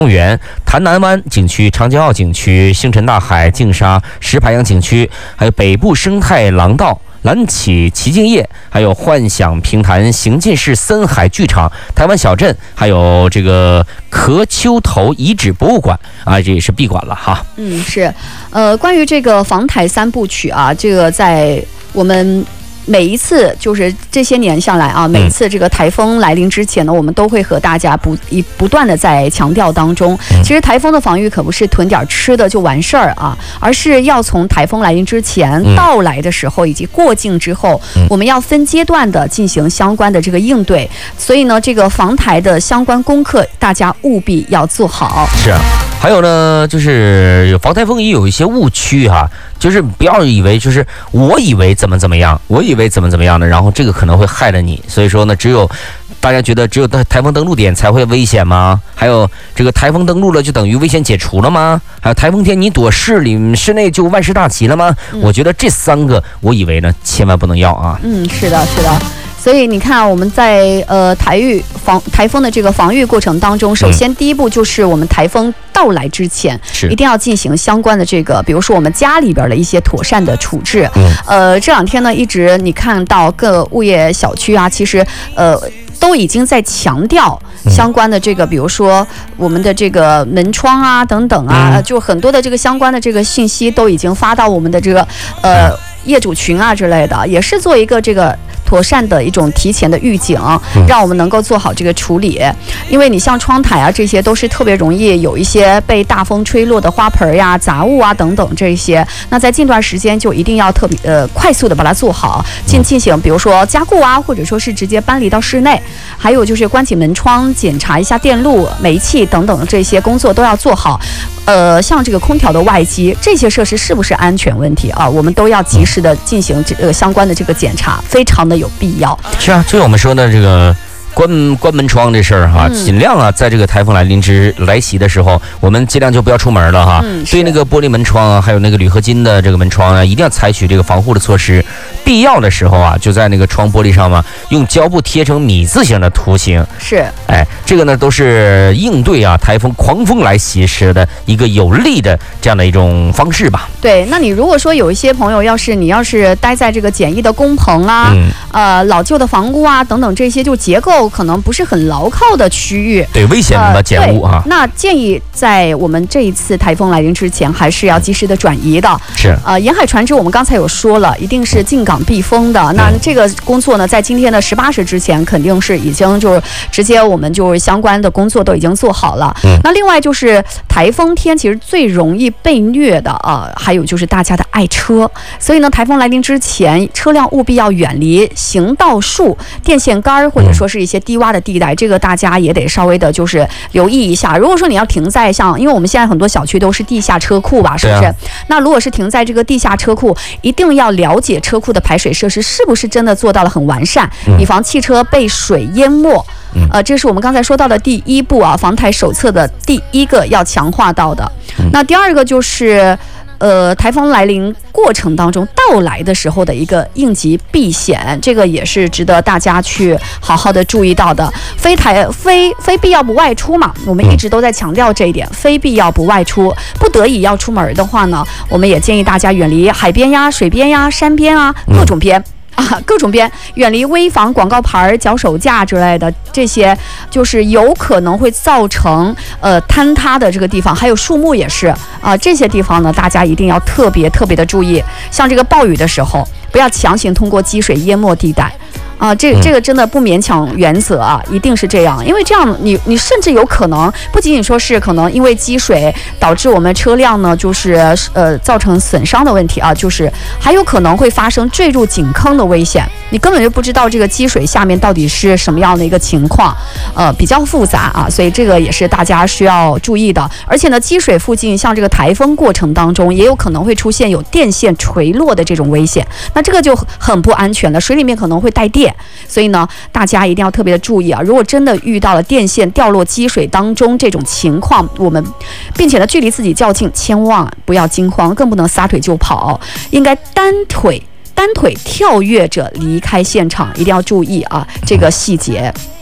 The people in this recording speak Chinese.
公园、潭南湾景区、长江澳景区、星辰大海、净沙、石排洋景区，还有北部生态廊道、蓝起旗舰业，还有幻想平潭行进式森海剧场、台湾小镇，还有这个壳丘头遗址博物馆啊，这也是闭馆了哈。 是，关于这个防台3部曲啊，这个在我们每一次就是这些年下来啊，每一次这个台风来临之前呢，我们都会和大家不断的在强调当中，其实台风的防御可不是囤点吃的就完事儿啊，而是要从台风来临之前、到来的时候以及过境之后，我们要分阶段的进行相关的这个应对。所以呢，这个防台的相关功课，大家务必要做好。 是啊。还有呢，就是防台风也有一些误区哈，就是不要以为就是我以为怎么样，我以为怎么样的，然后这个可能会害了你。所以说呢，大家觉得只有台风登陆点才会危险吗？还有这个台风登陆了就等于危险解除了吗？还有台风天你躲室内就万事大吉了吗？我觉得这3个我以为呢千万不能要啊。 是的。所以你看，我们在台风的这个防御过程当中，首先第一步就是我们台风到来之前，一定要进行相关的这个，比如说我们家里边的一些妥善的处置。这2天呢，一直你看到各物业小区啊，其实都已经在强调相关的这个，比如说我们的这个门窗啊等等啊，就很多的这个相关的这个信息都已经发到我们的这个业主群啊之类的，也是做一个这个妥善的一种提前的预警，让我们能够做好这个处理。因为你像窗台啊，这些都是特别容易有一些被大风吹落的花盆呀、杂物啊等等这些。那在近段时间就一定要特别快速的把它做好，进行比如说加固啊，或者说是直接搬离到室内。还有就是关起门窗，检查一下电路、煤气等等这些工作都要做好。像这个空调的外机，这些设施是不是安全问题啊？我们都要及时的进行相关的这个检查，非常的有必要。 是啊，就我们说的这个关门窗这事儿哈，尽量啊，在这个台风来袭的时候，我们尽量就不要出门了哈。对那个玻璃门窗啊，还有那个铝合金的这个门窗啊，一定要采取这个防护的措施。必要的时候啊，就在那个窗玻璃上嘛，用胶布贴成米字形的图形。 是， 这个呢都是应对啊台风狂风来袭时的一个有利的这样的一种方式吧。 对，那你如果说有一些朋友，你要是待在这个简易的工棚啊，老旧的房屋啊等等这些，就结构可能不是很牢靠的区域， 对，危险的简物啊。 那建议在我们这一次台风来临之前，还是要及时的转移的。 是， 沿海船只我们刚才有说了，一定是进港避风的。那这个工作呢，在今天的18时之前，肯定是已经就是直接我们就是相关的工作都已经做好了。那另外就是台风天其实最容易被虐的还有就是大家的爱车，所以呢，台风来临之前，车辆务必要远离行道树、电线杆或者说是一些低洼的地带，这个大家也得稍微的就是留意一下。如果说你要停在因为我们现在很多小区都是地下车库吧，是不是？那如果是停在这个地下车库，一定要了解车库的排水设施是不是真的做到了很完善，以防汽车被水淹没。这是我们刚才说到的第1步啊，防台手册的第1个要强化到的。那第2个就是台风来临过程当中到来的时候的一个应急避险，这个也是值得大家去好好的注意到的。非必要不外出嘛，我们一直都在强调这一点，非必要不外出，不得已要出门的话呢，我们也建议大家远离海边呀、水边呀、山边啊，各种边，远离危房、广告牌、脚手架之类的，这些就是有可能会造成坍塌的这个地方，还有树木也是这些地方呢，大家一定要特别的注意。像这个暴雨的时候，不要强行通过积水淹没地带。这个真的不勉强原则啊，一定是这样，因为这样你甚至有可能不仅仅说是可能因为积水导致我们车辆呢就是造成损伤的问题啊，就是还有可能会发生坠入井坑的危险，你根本就不知道这个积水下面到底是什么样的一个情况，比较复杂啊，所以这个也是大家需要注意的。而且呢，积水附近像这个台风过程当中，也有可能会出现有电线垂落的这种危险，那这个就很不安全了，水里面可能会带电。所以呢，大家一定要特别的注意啊！如果真的遇到了电线掉落积水当中这种情况，并且呢距离自己较近，千万不要惊慌，更不能撒腿就跑，应该单腿跳跃着离开现场，一定要注意啊这个细节。